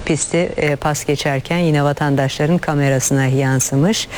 pisti pas geçerken yine vatandaşların kamerasına yansımış.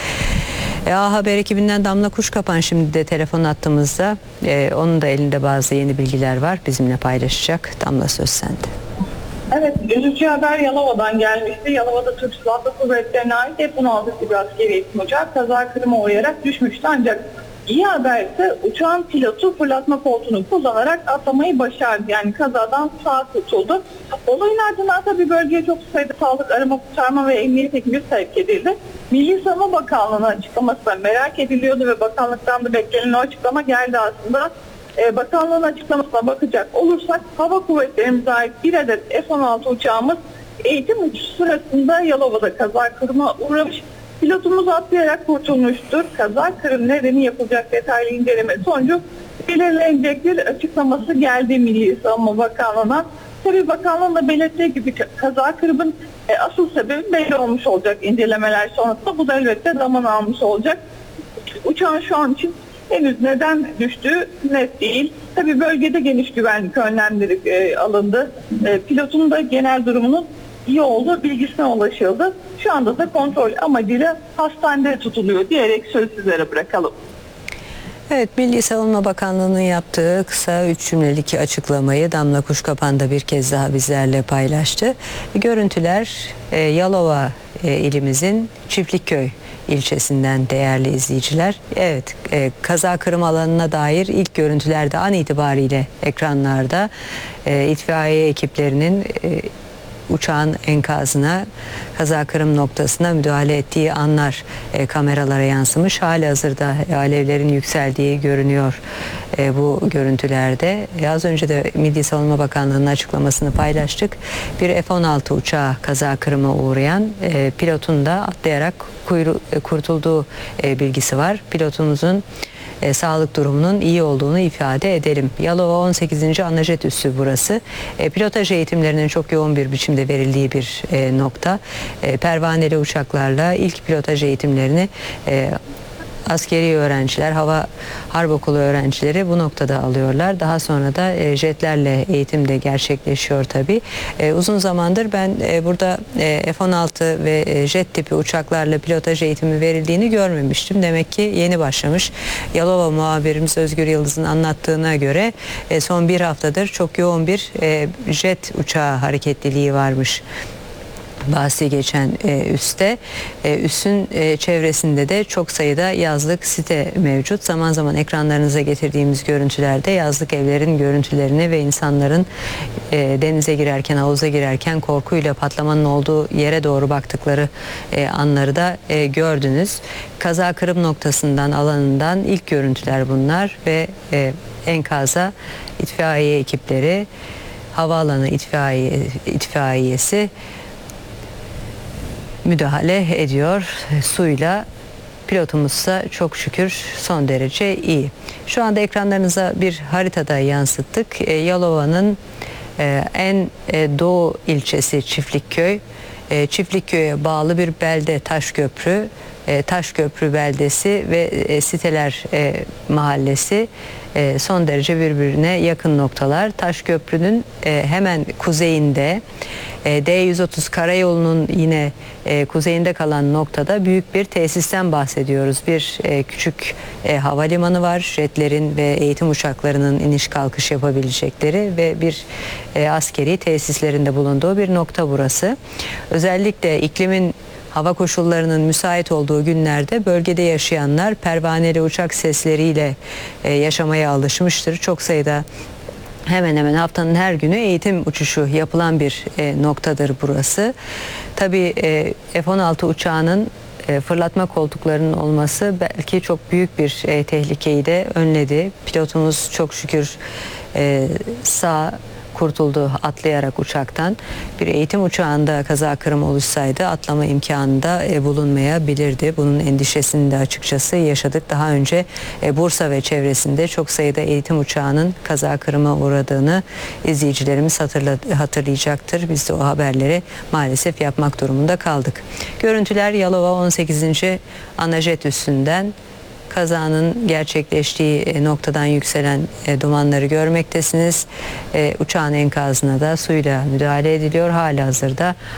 A Haber ekibinden Damla Kuşkapan şimdi de telefon attığımızda. Onun da elinde bazı yeni bilgiler var, bizimle paylaşacak. Damla, söz sende. Evet, üzücü haber Yalova'dan gelmişti. Yalova'da Türk Silahlı Kuvvetleri'ne ait F-16 bir askeri eğitim uçağı kaza kırıma uğrayarak düşmüştü. Ancak iyi haber ise uçağın pilotu fırlatma koltuğunu kullanarak atlamayı başardı. Yani kazadan sağ kurtuldu. Olayın ardından tabii bölgeye çok sayıda sağlık, arama, kurtarma ve emniyet ekibi sevk edildi. Milli Savunma Bakanlığı'nın açıklaması da merak ediliyordu ve bakanlıktan da beklenen o açıklama geldi aslında. Bakanlığın açıklamasına bakacak olursak Hava Kuvvetlerimize ait bir adet F-16 uçağımız eğitim uçuşu sırasında Yalova'da kaza kırıma uğramış. Pilotumuz atlayarak kurtulmuştur. Kaza kırım nedeni yapılacak detaylı inceleme sonucu belirlenecektir açıklaması geldi Milli Savunma Bakanlığı'na. Tabii bakanlığın da belirttiği gibi kaza kırımın asıl sebebi belli olmuş olacak incelemeler sonrasında. Bu da elbette zaman almış olacak. Uçağın şu an için henüz neden düştüğü net değil. Tabii bölgede geniş güvenlik önlemleri alındı. Pilotun da genel durumunun iyi olduğu bilgisine ulaşıldı. Şu anda da kontrol amacıyla hastanede tutuluyor diyerek sözü sizlere bırakalım. Evet, Milli Savunma Bakanlığı'nın yaptığı kısa 3 cümlelik açıklamayı Damla Kuşkapan da bir kez daha bizlerle paylaştı. Görüntüler Yalova ilimizin Çiftlikköy ilçesinden değerli izleyiciler. Evet, kaza kırım alanına dair ilk görüntülerde an itibariyle ekranlarda itfaiye ekiplerinin uçağın enkazına, kaza kırım noktasına müdahale ettiği anlar kameralara yansımış. Halihazırda alevlerin yükseldiği görünüyor bu görüntülerde. Az önce de Milli Savunma Bakanlığı'nın açıklamasını paylaştık. Bir F-16 uçağı kaza kırıma uğrayan pilotun da atlayarak kurtulduğu bilgisi var. Pilotumuzun sağlık durumunun iyi olduğunu ifade edelim. Yalova 18. Anajet Üssü burası. Pilotaj eğitimlerinin çok yoğun bir biçimde verildiği bir nokta. Pervaneli uçaklarla ilk pilotaj eğitimlerini askeri öğrenciler, Hava Harp Okulu öğrencileri bu noktada alıyorlar. Daha sonra da jetlerle eğitim de gerçekleşiyor tabii. Uzun zamandır ben burada F-16 ve jet tipi uçaklarla pilotaj eğitimi verildiğini görmemiştim. Demek ki yeni başlamış. Yalova muhabirimiz Özgür Yıldız'ın anlattığına göre son bir haftadır çok yoğun bir jet uçağı hareketliliği varmış bahsi geçen üste. Üssün çevresinde de çok sayıda yazlık site mevcut. Zaman zaman ekranlarınıza getirdiğimiz görüntülerde yazlık evlerin görüntülerini ve insanların denize girerken, havuza girerken korkuyla patlamanın olduğu yere doğru baktıkları anları da gördünüz. Kaza kırım noktasından, alanından ilk görüntüler bunlar ve enkaza itfaiye ekipleri, havaalanı itfaiyesi müdahale ediyor suyla. Pilotumuzsa çok şükür son derece iyi. Şu anda ekranlarınıza bir haritada yansıttık. Yalova'nın en doğu ilçesi Çiftlikköy. Çiftlikköy'e bağlı bir belde Taşköprü. Taşköprü beldesi ve siteler mahallesi son derece birbirine yakın noktalar. Taşköprü'nün hemen kuzeyinde D130 karayolunun yine kuzeyinde kalan noktada büyük bir tesisten bahsediyoruz. Bir küçük havalimanı var. Jetlerin ve eğitim uçaklarının iniş kalkış yapabilecekleri ve bir askeri tesislerinde bulunduğu bir nokta burası. Özellikle iklimin, hava koşullarının müsait olduğu günlerde bölgede yaşayanlar pervaneli uçak sesleriyle yaşamaya alışmıştır. Çok sayıda, hemen hemen haftanın her günü eğitim uçuşu yapılan bir noktadır burası. Tabii F-16 uçağının fırlatma koltuklarının olması belki çok büyük bir tehlikeyi de önledi. Pilotumuz çok şükür sağ kurtuldu atlayarak uçaktan. Bir eğitim uçağında kaza kırım oluşsaydı atlama imkanı da bulunmayabilirdi. Bunun endişesini de açıkçası yaşadık. Daha önce Bursa ve çevresinde çok sayıda eğitim uçağının kaza kırıma uğradığını izleyicilerimiz hatırlayacaktır. Biz de o haberleri maalesef yapmak durumunda kaldık. Görüntüler Yalova 18. Anajet üssünden. Kazanın gerçekleştiği noktadan yükselen dumanları görmektesiniz. Uçağın enkazına da suyla müdahale ediliyor. Halihazırda